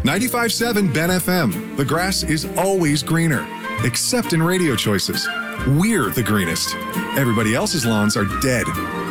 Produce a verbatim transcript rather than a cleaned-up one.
ninety-five point seven Ben F M. The grass is always greener, except in Radio Choices. We're the greenest. Everybody else's lawns are dead.